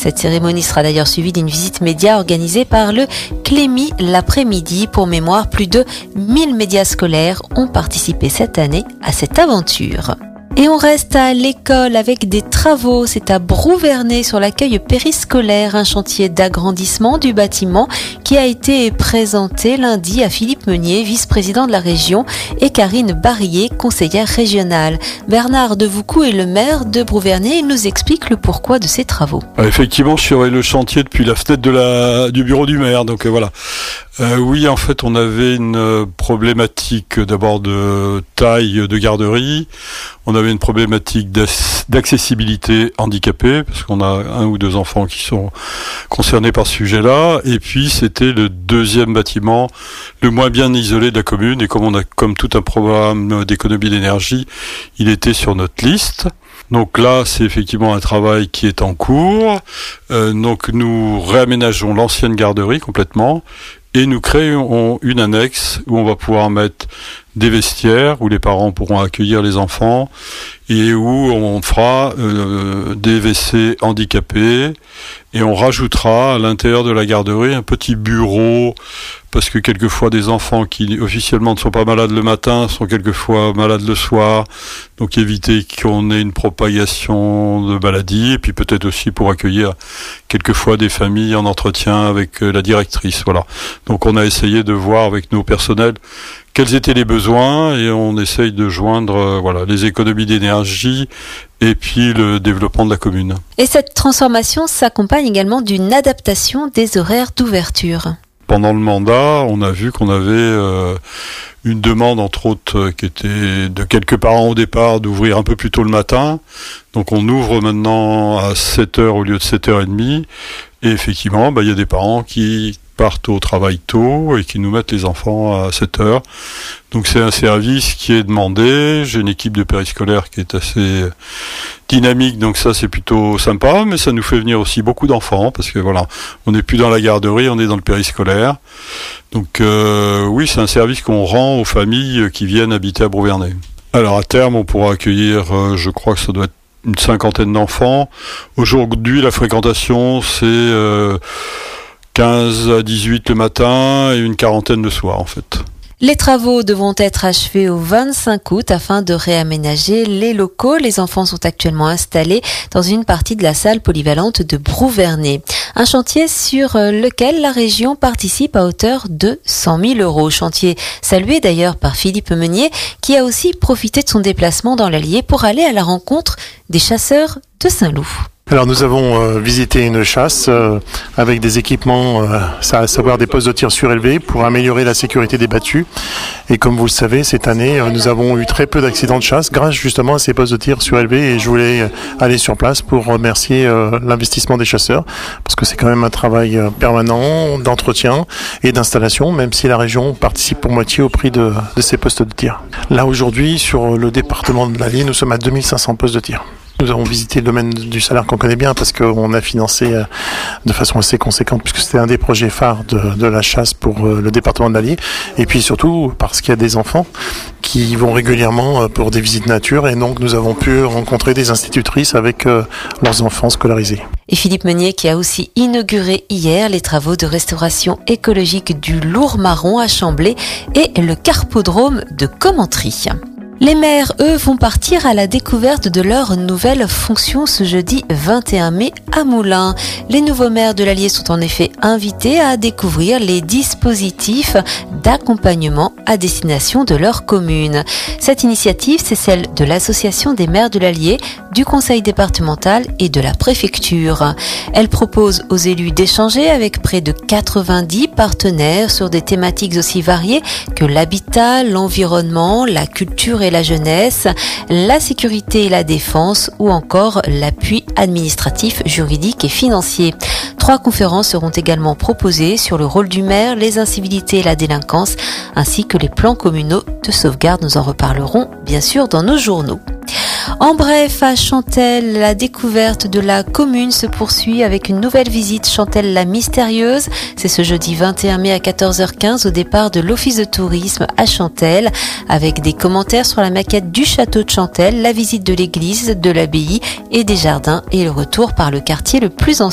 Cette cérémonie sera d'ailleurs suivie d'une visite média organisée par le Clémy l'après-midi. Pour mémoire, plus de 1000 médias scolaires ont participé cette année à cette aventure. Et on reste à l'école avec des travaux. C'est à Brouvernet sur l'accueil périscolaire, un chantier d'agrandissement du bâtiment qui a été présenté lundi à Philippe Meunier, vice-président de la région, et Karine Barillet, conseillère régionale. Bernard Devoucou est le maire de Brouvernet. Il nous explique le pourquoi de ces travaux. Effectivement, je surveille le chantier depuis la fenêtre du bureau du maire. Donc voilà. Oui, en fait, on avait une problématique d'abord de taille de garderie. On avait une problématique d'accessibilité handicapée, parce qu'on a 1 ou 2 enfants qui sont concernés par ce sujet-là. Et puis, c'était le deuxième bâtiment le moins bien isolé de la commune. Et comme on a comme tout un programme d'économie d'énergie, il était sur notre liste. Donc là, c'est effectivement un travail qui est en cours. Donc nous réaménageons l'ancienne garderie complètement. Et nous créons une annexe où on va pouvoir mettre des vestiaires, où les parents pourront accueillir les enfants, et où on fera des WC handicapés, et on rajoutera à l'intérieur de la garderie un petit bureau, parce que quelquefois des enfants qui officiellement ne sont pas malades le matin sont quelquefois malades le soir, donc éviter qu'on ait une propagation de maladies, et puis peut-être aussi pour accueillir quelquefois des familles en entretien avec la directrice. Voilà. Donc on a essayé de voir avec nos personnels quels étaient les besoins, et on essaye de joindre les économies d'énergie et puis le développement de la commune. Et cette transformation s'accompagne également d'une adaptation des horaires d'ouverture. Pendant le mandat, on a vu qu'on avait une demande, entre autres, qui était de quelques parents au départ, d'ouvrir un peu plus tôt le matin. Donc on ouvre maintenant à 7h au lieu de 7h30. Et effectivement, il y a des parents qui partent au travail tôt et qui nous mettent les enfants à 7h. Donc c'est un service qui est demandé. J'ai une équipe de périscolaire qui est assez dynamique, donc ça c'est plutôt sympa, mais ça nous fait venir aussi beaucoup d'enfants, parce que on n'est plus dans la garderie, on est dans le périscolaire. Donc oui, c'est un service qu'on rend aux familles qui viennent habiter à Brouvernet. Alors à terme, on pourra accueillir, je crois que ça doit être une 50aine d'enfants. Aujourd'hui, la fréquentation, c'est 15 à 18 le matin et une 40aine le soir, en fait. Les travaux devront être achevés au 25 août afin de réaménager les locaux. Les enfants sont actuellement installés dans une partie de la salle polyvalente de Brouvernet. Un chantier sur lequel la région participe à hauteur de 100 000 €. Chantier salué d'ailleurs par Philippe Meunier, qui a aussi profité de son déplacement dans l'Allier pour aller à la rencontre des chasseurs de Saint-Loup. Alors nous avons visité une chasse avec des équipements, à savoir des postes de tir surélevés pour améliorer la sécurité des battus. Et comme vous le savez, cette année, nous avons eu très peu d'accidents de chasse grâce justement à ces postes de tir surélevés. Et je voulais aller sur place pour remercier l'investissement des chasseurs, parce que c'est quand même un travail permanent d'entretien et d'installation, même si la région participe pour moitié au prix de ces postes de tir. Là aujourd'hui, sur le département de l'Allier, nous sommes à 2500 postes de tir. Nous avons visité le domaine du salaire qu'on connaît bien, parce qu'on a financé de façon assez conséquente, puisque c'était un des projets phares de la chasse pour le département de l'Allier. Et puis surtout parce qu'il y a des enfants qui vont régulièrement pour des visites nature, et donc nous avons pu rencontrer des institutrices avec leurs enfants scolarisés. Et Philippe Meunier qui a aussi inauguré hier les travaux de restauration écologique du Lourd-Marron à Chamblay et le carpodrome de Commentry. Les maires, eux, vont partir à la découverte de leur nouvelle fonction ce jeudi 21 mai à Moulins. Les nouveaux maires de l'Allier sont en effet invités à découvrir les dispositifs d'accompagnement à destination de leur commune. Cette initiative, c'est celle de l'Association des maires de l'Allier, du Conseil départemental et de la préfecture. Elle propose aux élus d'échanger avec près de 90 partenaires sur des thématiques aussi variées que l'habitat, l'environnement, la culture et la jeunesse, la sécurité et la défense, ou encore l'appui administratif, juridique et financier. 3 conférences seront également proposées sur le rôle du maire, les incivilités et la délinquance, ainsi que les plans communaux de sauvegarde. Nous en reparlerons bien sûr dans nos journaux. En bref, à Chantelle, la découverte de la commune se poursuit avec une nouvelle visite Chantelle la Mystérieuse. C'est ce jeudi 21 mai à 14h15 au départ de l'Office de tourisme à Chantelle, avec des commentaires sur la maquette du château de Chantelle, la visite de l'église, de l'abbaye et des jardins, et le retour par le quartier le plus ancien